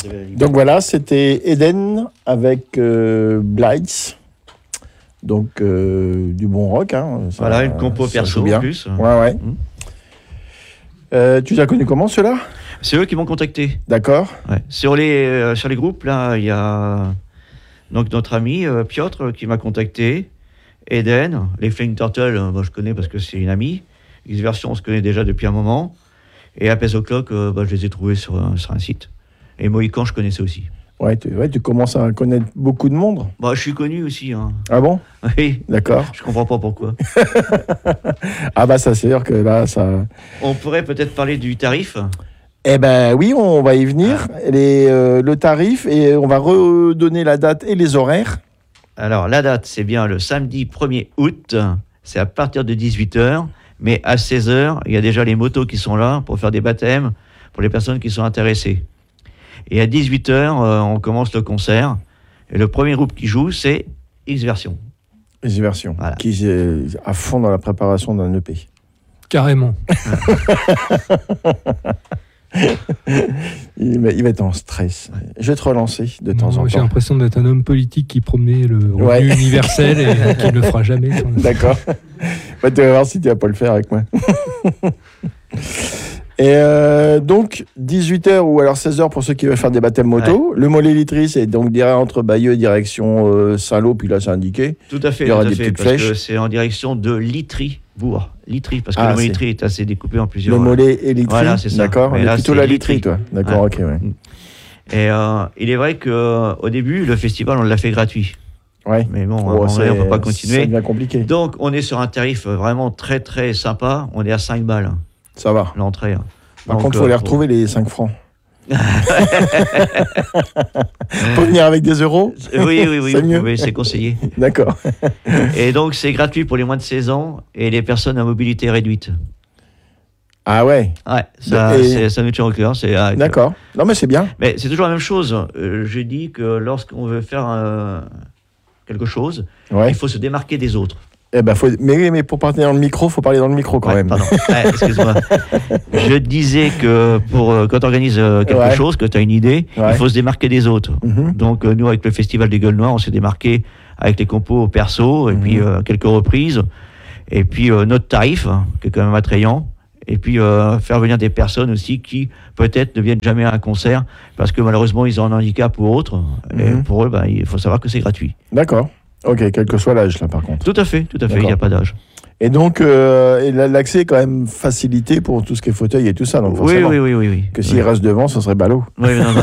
Donc voilà, c'était Eden avec Blights. Donc du bon rock. Hein, ça, voilà, une compo perso en plus. Ouais. Tu les as connus comment ceux-là ? C'est eux qui m'ont contacté. D'accord. Ouais. Sur les groupes, là, il y a donc notre ami Piotr qui m'a contacté. Eden, les Flying Turtles, je connais parce que c'est une amie. X-Version, on se connaît déjà depuis un moment. Et Apex O'Clock, je les ai trouvés sur un site. Et Mohican, je connaissais aussi. Ouais, tu commences à connaître beaucoup de monde. Je suis connu aussi. Hein. Ah bon ? Oui. D'accord. Je comprends pas pourquoi. Ça c'est sûr que là, ça... On pourrait peut-être parler du tarif. Eh ben oui, on va y venir. Le tarif, et on va redonner la date et les horaires. Alors, la date, c'est bien le samedi 1er août. C'est à partir de 18h. Mais à 16h, il y a déjà les motos qui sont là pour faire des baptêmes pour les personnes qui sont intéressées. Et à 18h, on commence le concert. Et le premier groupe qui joue, c'est X-Version. X-Version, voilà. Qui est à fond dans la préparation d'un EP. Carrément. Il va être en stress. Je vais te relancer de temps en temps. J'ai l'impression d'être un homme politique qui promet le revenu universel et qui ne le fera jamais. D'accord. Tu vas voir si tu vas pas le faire avec moi. Et donc 18h ou alors 16h pour ceux qui veulent faire des baptêmes moto. Ouais. Le Mollet Litry, c'est donc direct entre Bayeux direction Saint-Lô, puis là c'est indiqué. Tout à fait, parce que c'est en direction de Litry-Bourg. Litry, parce que le Mollet Litry est assez découpé en plusieurs. Le Mollet et Litry, voilà, c'est ça. D'accord. Mais là, plutôt la Litry, toi. D'accord, ok. Ouais. Et il est vrai qu'au début, le festival, on l'a fait gratuit. Ouais. Mais bon, on ne peut pas continuer. C'est bien compliqué. Donc, on est sur un tarif vraiment très très sympa. On est à 5 balles. Ça va. L'entrée. Par contre, il faut les retrouver les 5 francs. Faut venir avec des euros. Oui, c'est mieux. Oui, c'est conseillé. D'accord. Et donc, c'est gratuit pour les moins de 16 ans et les personnes à mobilité réduite. Ah ouais. Ouais, ça nous tient au cœur. D'accord. Non, mais c'est bien. Mais c'est toujours la même chose. Je dis que lorsqu'on veut faire quelque chose, il faut se démarquer des autres. Mais pour parler dans le micro, il faut parler dans le micro quand même. Pardon. Excuse-moi. Je disais que quand tu organises quelque chose, que tu as une idée, il faut se démarquer des autres. Mm-hmm. Donc nous, avec le Festival des Gueules Noires, on s'est démarqué avec les compos perso, et puis quelques reprises, et puis notre tarif, qui est quand même attrayant, et puis faire venir des personnes aussi qui peut-être ne viennent jamais à un concert, parce que malheureusement, ils ont un handicap ou autre, et pour eux, il faut savoir que c'est gratuit. D'accord. Ok, quel que soit l'âge, là, par contre. Tout à fait, il n'y a pas d'âge. Et donc, l'accès est quand même facilité pour tout ce qui est fauteuil et tout ça, donc forcément. Oui. Que s'il reste devant, ça serait ballot. Oui, non.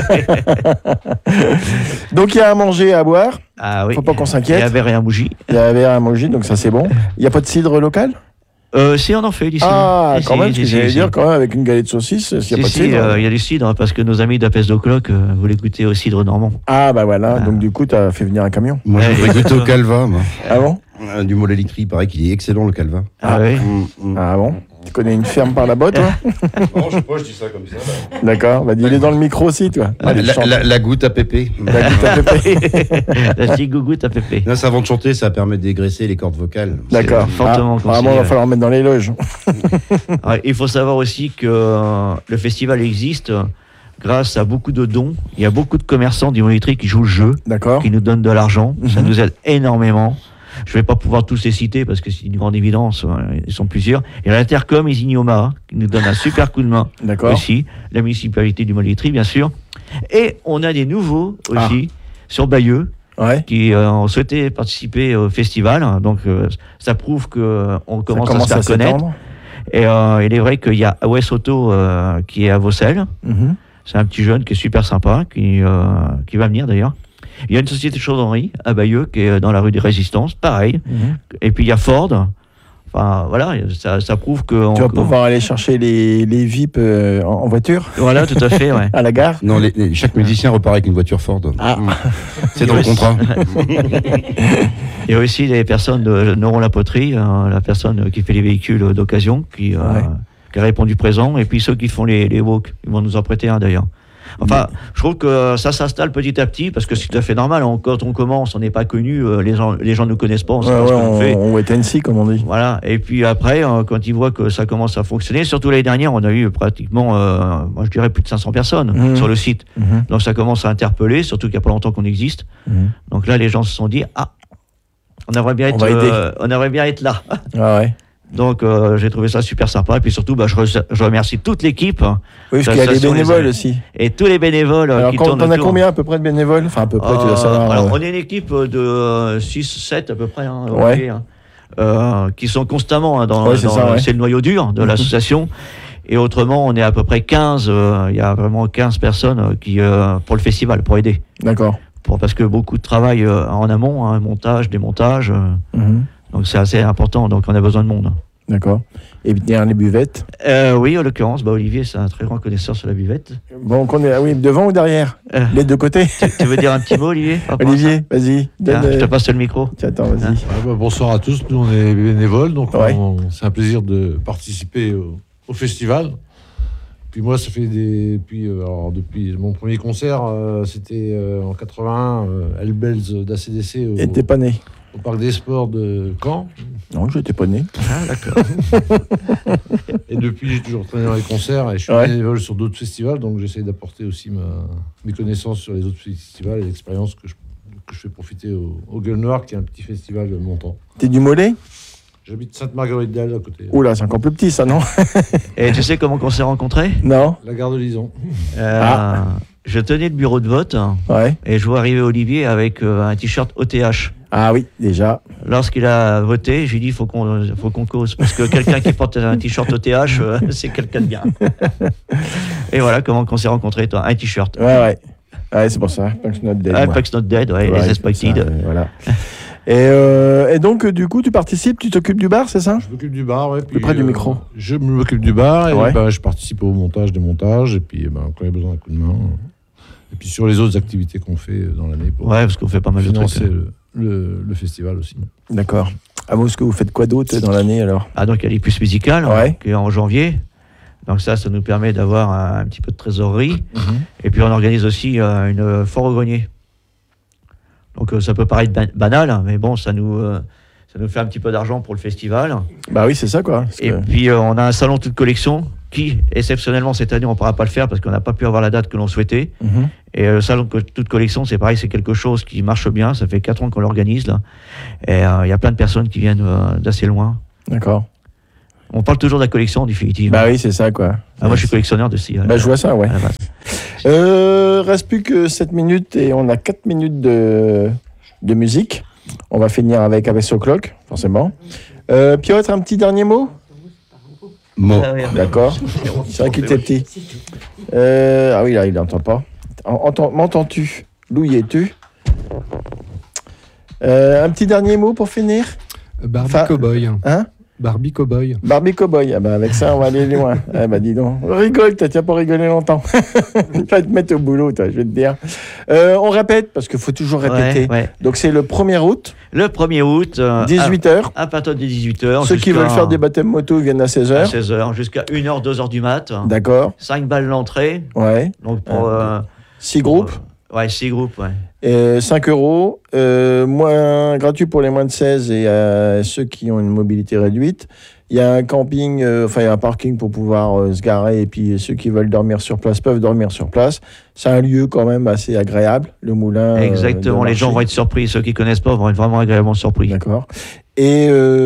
Donc, il y a à manger et à boire. Ah oui. Faut pas qu'on s'inquiète. Il y a verre et un bougie. Il y a verre et un bougie, donc ça, c'est bon. Il n'y a pas de cidre local ? Si, on en fait d'ici. Ah, quand même, j'allais dire, quand même, avec une galette de saucisse, s'il n'y a pas de cidre. Il y a du cidre, parce que nos amis d'Apex O'Clock voulaient goûter au cidre normand. Ah, voilà. Donc, du coup, tu as fait venir un camion. Moi, je voudrais goûter au Calva, moi. Ah bon ? Du Mollet Litry, il paraît qu'il est excellent, le Calva. Ah oui. Ah bon ? Tu connais une ferme par là-bas, toi ? Non, je sais pas, je dis ça comme ça. D'accord. Dis-le dans le micro aussi, toi. La goutte à pépé. La goutte à pépé. La petite gougoute à pépé. Là, ça, avant de chanter, ça permet de dégraisser les cordes vocales. D'accord. Fortement conseillé. Apparemment, il va falloir mettre dans les loges. Il faut savoir aussi que le festival existe grâce à beaucoup de dons. Il y a beaucoup de commerçants du Mollet Litry qui jouent le jeu, qui nous donnent de l'argent. Ça nous aide énormément. Je ne vais pas pouvoir tous les citer parce que c'est une grande évidence, ils sont plusieurs. Il y a l'Intercom Isignoma qui nous donne un super coup de main aussi, la municipalité du Mollet Litry bien sûr. Et on a des nouveaux aussi sur Bayeux qui ont souhaité participer au festival. Donc ça prouve qu'on commence à se faire connaître. Et il est vrai qu'il y a Wes Auto qui est à Vaucelles. Mm-hmm. C'est un petit jeune qui est super sympa, qui va venir d'ailleurs. Il y a une société chaudronnerie à Bayeux qui est dans la rue des Résistances, pareil. Mm-hmm. Et puis il y a Ford. Enfin voilà, ça prouve que... Tu vas pouvoir aller chercher les VIP en voiture. Voilà, tout à fait, ouais. À la gare. Non, chaque musicien repart avec une voiture Ford. Ah. C'est dans le contrat. Il y a aussi les personnes de Neuron-la-Poterie, la personne qui fait les véhicules d'occasion, qui a répondu présent. Et puis ceux qui font les walks, ils vont nous en prêter un d'ailleurs. Enfin, je trouve que ça s'installe petit à petit, parce que c'est tout à fait normal. Quand on commence, on n'est pas connu, les gens ne nous connaissent pas, on sait pas ce qu'on fait. On wait and see, comme on dit. Voilà. Et puis après, quand ils voient que ça commence à fonctionner, surtout l'année dernière, on a eu pratiquement, moi je dirais plus de 500 personnes sur le site. Donc ça commence à interpeller, surtout qu'il n'y a pas longtemps qu'on existe. Donc là, les gens se sont dit, on aimerait bien être là. Ah ouais. Donc j'ai trouvé ça super sympa. Et puis surtout, je remercie toute l'équipe. Oui, parce qu'il y a les bénévoles aussi. Et tous les bénévoles qui tournent autour. T'en as combien à peu près de bénévoles? Enfin, à peu près, tu dois savoir. Alors, on est une équipe de 6-7 à peu près, qui sont constamment c'est le noyau dur de l'association. Et autrement, on est à peu près 15. Il y a vraiment 15 personnes pour le festival, pour aider. D'accord. Parce que beaucoup de travail en amont, montage, démontage. Donc c'est assez important, donc on a besoin de monde. D'accord. Et derrière les buvettes? Oui, en l'occurrence, Olivier, c'est un très grand connaisseur sur la buvette. Bon, devant ou derrière? Les deux côtés? Tu veux dire un petit mot, Olivier? Olivier, vas-y. Je te passe le micro. Attends, vas-y. Bonsoir à tous, nous on est bénévoles, donc c'est un plaisir de participer au festival. Puis moi, ça fait depuis mon premier concert, c'était en 81, Hellbells d'ACDC. Et t'es pas né? Au Parc des Sports de Caen. Non, je n'étais pas né. Ah, d'accord. Et depuis, j'ai toujours traîné dans les concerts et je suis bénévole sur d'autres festivals, donc j'essaie d'apporter aussi mes connaissances sur les autres festivals et l'expérience que je fais profiter au Gueule Noire, qui est un petit festival montant. T'es du Mollet? J'habite Sainte-Marguerite-d'Alde à côté. Oula, c'est encore plus petit ça, non? Et tu sais comment on s'est rencontrés? Non. La gare de Lison. Je tenais le bureau de vote et je vois arriver Olivier avec un t-shirt OTH. Ah oui, déjà. Lorsqu'il a voté, j'ai dit il faut qu'on cause, parce que quelqu'un qui porte un t-shirt OTH, c'est quelqu'un de bien. Et voilà comment on s'est rencontrés, toi, un t-shirt. Ouais, c'est pour ça. Punks Not Dead. Punks Not Dead, les Expected. Voilà. Et donc, du coup, tu participes, tu t'occupes du bar, c'est ça? Je m'occupe du bar, oui. Plus près du micro. Je m'occupe du bar et je participe au montage, démontage, et puis quand il y a besoin d'un coup de main. Et puis sur les autres activités qu'on fait dans l'année pour parce qu'on fait pas mal de trucs. Financer le festival aussi. D'accord. À vous, vous faites quoi d'autre dans l'année alors? Donc il y a les puces musicales qui est en janvier. Donc ça nous permet d'avoir un petit peu de trésorerie. Et puis on organise aussi une foire au grenier. Donc ça peut paraître banal, mais bon, ça nous fait un petit peu d'argent pour le festival. Bah oui, c'est ça quoi. Puis on a un salon toute collection qui, exceptionnellement cette année, on ne pourra pas le faire parce qu'on n'a pas pu avoir la date que l'on souhaitait. Et le salon toute collection, c'est pareil, c'est quelque chose qui marche bien. Ça fait 4 ans qu'on l'organise là. Et il y a plein de personnes qui viennent d'assez loin. D'accord. On parle toujours de la collection, en définitive. Bah oui, c'est ça quoi. Moi, je suis collectionneur de scie. Je vois ça, ouais. Reste plus que 7 minutes et on a 4 minutes de musique. On va finir avec Abyss O'Clock, forcément. Piotr, un petit dernier mot? D'accord. C'est vrai qu'il était petit. Ah oui, là, il n'entend pas. M'entends-tu? Louis, es-tu? Un petit dernier mot pour finir? Barbie Cowboy. Hein? Barbie Cowboy. Barbie Cowboy. Avec ça, on va aller loin. Dis donc. Rigole, tu n'as pas rigolé longtemps. Tu vas te mettre au boulot, toi, je vais te dire. On répète, parce qu'il faut toujours répéter. Donc, c'est le 1er août. Le 1er août. 18h. À partir de 18h. Ceux qui veulent faire des baptêmes moto viennent à 16h. À 16h, jusqu'à 1h, 2h du mat. D'accord. 5 balles l'entrée. Ouais. Donc, pour 6 groupes. 6 groupes, 5 euros, moins gratuit pour les moins de 16 et ceux qui ont une mobilité réduite. Il y a un camping, il y a un parking pour pouvoir se garer et puis ceux qui veulent dormir sur place peuvent dormir sur place. C'est un lieu quand même assez agréable, le moulin. Exactement, les gens vont être surpris, ceux qui ne connaissent pas vont être vraiment agréablement surpris. D'accord. Et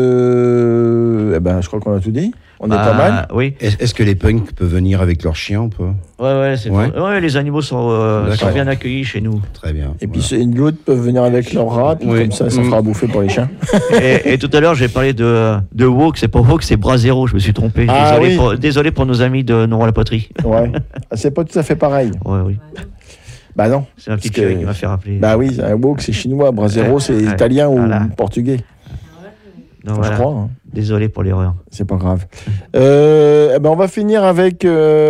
je crois qu'on a tout dit. On est pas mal. Oui. Est-ce que les punks peuvent venir avec leurs chiens un peu? Les animaux sont bien accueillis chez nous. Très bien. Et puis l'autre peuvent venir avec leurs rats, comme ça fera bouffer pour les chiens. et tout à l'heure, j'ai parlé de wok, c'est pas wok, c'est brasero, je me suis trompé. Désolé pour nos amis de Noroy-la-Poterie. Ouais. C'est pas tout à fait pareil. Oui. Bah non. C'est un petit qui m'a fait rappeler. Bah oui, un wok c'est chinois, brasero c'est italien ou portugais. Donc, je crois. Désolé pour l'erreur. C'est pas grave. On va finir avec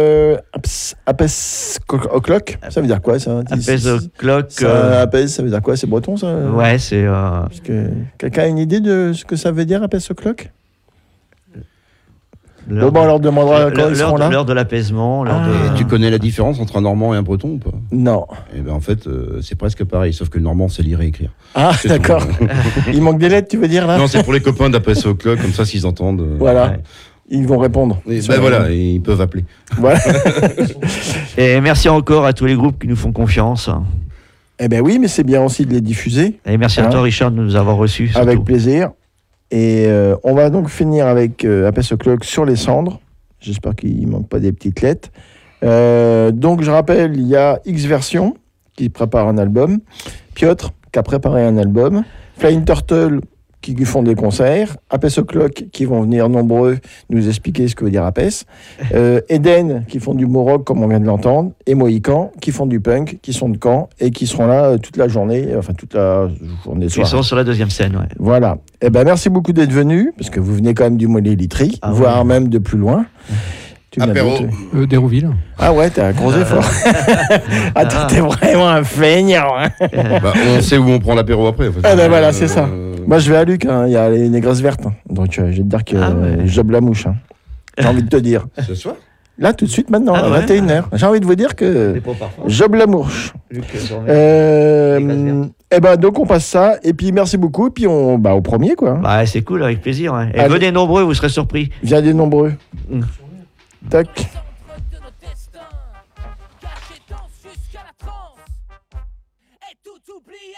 Abyss O'Clock. Ça veut dire quoi ça? Abyss O'Clock. Abyss, ça veut dire quoi? C'est breton ça? Ouais, c'est. Quelqu'un a une idée de ce que ça veut dire Abyss O'Clock? Bon, on leur demandera quand ils seront là. L'heure de l'apaisement. Tu connais la différence entre un Normand et un Breton ou pas? Non. Et ben en fait, c'est presque pareil, sauf que le Normand sait lire et écrire. Ah, d'accord. Il manque des lettres, tu veux dire, là? Non, c'est pour les copains d'APS au club, comme ça, s'ils entendent. Voilà. Ils vont répondre. Et voilà, et ils peuvent appeler. Voilà. Et merci encore à tous les groupes qui nous font confiance. Eh bien oui, mais c'est bien aussi de les diffuser. Et merci à toi, Richard, de nous avoir reçus. Surtout. Avec plaisir. Et on va donc finir avec Apes O'Clock sur les cendres. J'espère qu'il ne manque pas des petites lettres. Donc je rappelle, il y a X-Version qui prépare un album, Piotr qui a préparé un album, Flying Turtle qui font des concerts, Apes O'Clock qui vont venir nombreux nous expliquer ce que veut dire Apes, Eden qui font du rock comme on vient de l'entendre, et Mohican qui font du punk, qui sont de Caen et qui seront là toute la journée, enfin toute la journée soir. Ils sont sur la deuxième scène, ouais. Voilà. Eh ben merci beaucoup d'être venus, parce que vous venez quand même du Mollé-Litry, voire même de plus loin. Apéro. D'Hérouville. Ah ouais, t'as un gros effort. Ah, t'es vraiment un feignant. Hein. On sait où on prend l'apéro après. En fait. Ah ben voilà, c'est ça. Moi, je vais à Luc, il y a les négresses vertes. Hein. Donc, je vais te dire que job la mouche. Hein. J'ai envie de te dire. Ce soir? Là, tout de suite, maintenant, à 21h. J'ai envie de vous dire que job la mouche. Et ben donc, on passe ça. Et puis, merci beaucoup. Et puis, au premier, quoi. Bah, c'est cool, avec plaisir. Hein. Et venez nombreux, vous serez surpris. Viens des nombreux. Tac.